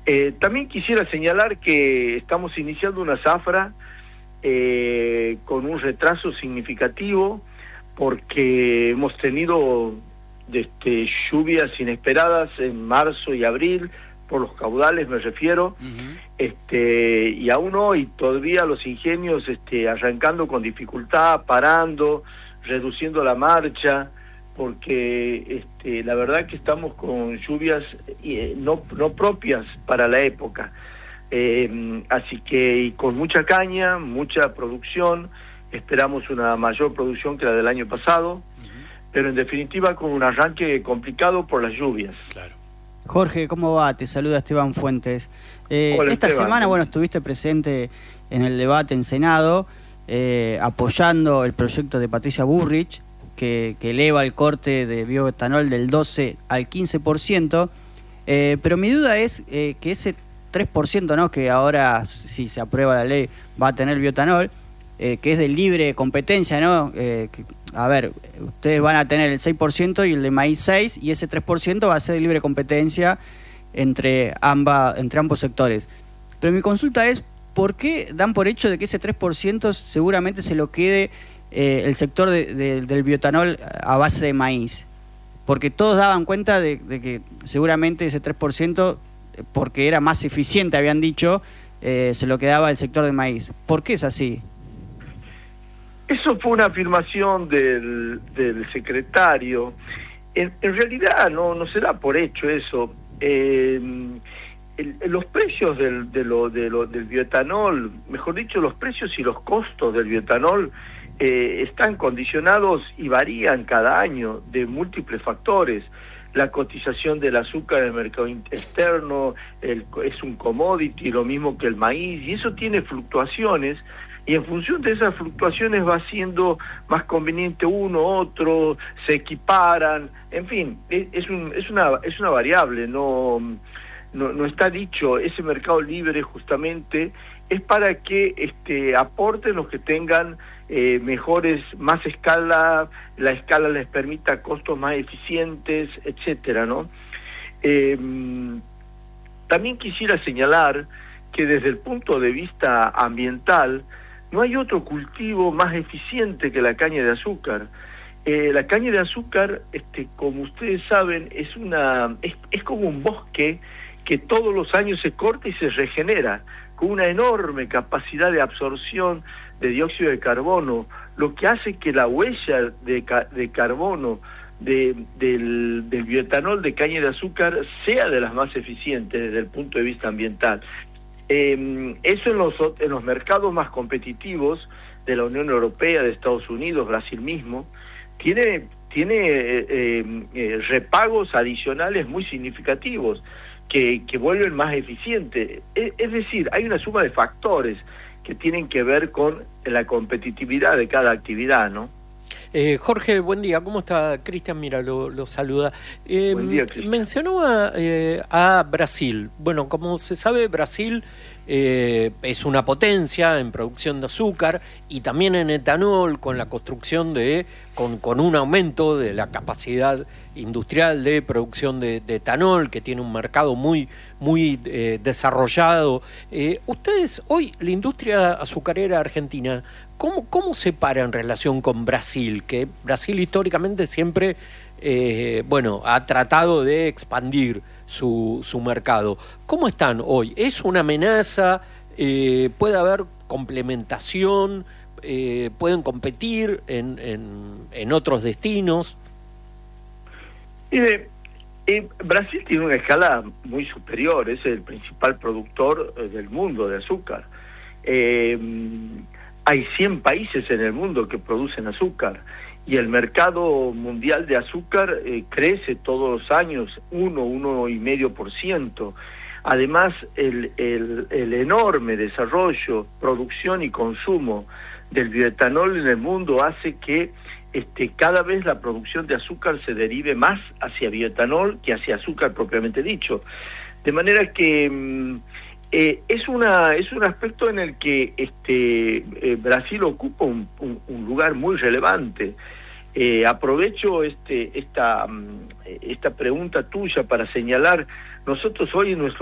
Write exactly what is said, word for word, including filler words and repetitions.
Eh, también quisiera señalar que estamos iniciando una zafra eh, con un retraso significativo porque hemos tenido este, lluvias inesperadas en marzo y abril, por los caudales me refiero, uh-huh. este, y aún hoy todavía los ingenios este, arrancando con dificultad, parando, reduciendo la marcha, porque este, la verdad que estamos con lluvias eh, no, no propias para la época, eh, así que y con mucha caña, mucha producción, esperamos una mayor producción que la del año pasado, uh-huh. pero en definitiva con un arranque complicado por las lluvias. Claro. Jorge, ¿cómo va? Te saluda Esteban Fuentes. Eh, Hola, esta Esteban. semana, bueno, estuviste presente en el debate en Senado, eh, apoyando el proyecto de Patricia Bullrich, que, que eleva el corte de bioetanol del doce al quince por ciento, eh, pero mi duda es eh, que ese tres por ciento, ¿no?, que ahora, si se aprueba la ley, va a tener bioetanol, eh, que es de libre competencia, ¿no? Eh, que, a ver, ustedes van a tener el seis por ciento y el de maíz seis por ciento, y ese tres por ciento va a ser de libre competencia entre, amba, entre ambos sectores. Pero mi consulta es, ¿por qué dan por hecho de que ese tres por ciento seguramente se lo quede eh, el sector de, de, del bioetanol a base de maíz? Porque todos daban cuenta de, de que seguramente ese tres por ciento, porque era más eficiente, habían dicho, eh, se lo quedaba el sector de maíz. ¿Por qué es así? Eso fue una afirmación del, del secretario. En, en realidad no, no se da por hecho eso. Eh, el, los precios del, de lo, de lo, del bioetanol, mejor dicho, los precios y los costos del bioetanol eh, están condicionados y varían cada año de múltiples factores. La cotización del azúcar en el mercado externo el, es un commodity, lo mismo que el maíz, y eso tiene fluctuaciones, y en función de esas fluctuaciones va siendo más conveniente uno, otro, se equiparan, en fin, es, es, un, es, una, es una variable, no, no, no está dicho. Ese mercado libre justamente es para que este, aporten los que tengan eh, mejores, más escala, la escala les permita costos más eficientes, etcétera, ¿no? Eh, también quisiera señalar que desde el punto de vista ambiental, no hay otro cultivo más eficiente que la caña de azúcar. Eh, la caña de azúcar, este, como ustedes saben, es una es, es como un bosque que todos los años se corta y se regenera, con una enorme capacidad de absorción de dióxido de carbono, lo que hace que la huella de, de carbono de, del, del bioetanol de caña de azúcar sea de las más eficientes desde el punto de vista ambiental. Eh, eso en los, en los mercados más competitivos de la Unión Europea, de Estados Unidos, Brasil mismo, tiene, tiene eh, eh, repagos adicionales muy significativos que, que vuelven más eficiente. Es, es decir, hay una suma de factores que tienen que ver con la competitividad de cada actividad, ¿no? Eh, Jorge, buen día. ¿Cómo está? Cristian, mira, lo, lo saluda. Eh, buen día, Cristian. Mencionó a, eh, a Brasil. Bueno, como se sabe, Brasil eh, es una potencia en producción de azúcar y también en etanol, con la construcción de, con, con un aumento de la capacidad industrial de producción de, de etanol, que tiene un mercado muy, muy eh, desarrollado. Eh, ustedes, hoy, la industria azucarera argentina, ¿Cómo, ¿Cómo se para en relación con Brasil? Que Brasil históricamente siempre eh, bueno, ha tratado de expandir su, su mercado. ¿Cómo están hoy? ¿Es una amenaza? Eh, ¿Puede haber complementación? Eh, ¿Pueden competir en, en, en otros destinos? Mire, eh, Brasil tiene una escala muy superior, es el principal productor eh, del mundo de azúcar. Eh, Hay cien países en el mundo que producen azúcar y el mercado mundial de azúcar eh, crece todos los años uno, uno y medio por ciento. Además, el, el, el enorme desarrollo, producción y consumo del bioetanol en el mundo hace que este, cada vez la producción de azúcar se derive más hacia bioetanol que hacia azúcar propiamente dicho. De manera que mm, Eh, es una es un aspecto en el que este eh, Brasil ocupa un, un, un lugar muy relevante. Eh, aprovecho este esta esta pregunta tuya para señalar, nosotros hoy en nuestro